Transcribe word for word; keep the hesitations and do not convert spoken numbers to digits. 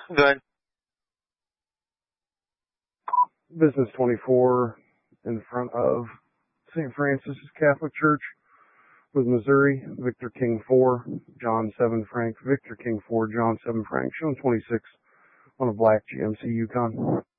Good. Business twenty-four in front of Saint Francis Catholic Church with Missouri, Victor King four, John seven Frank, Victor King four, John seven Frank, showing twenty-six on a black G M C Yukon.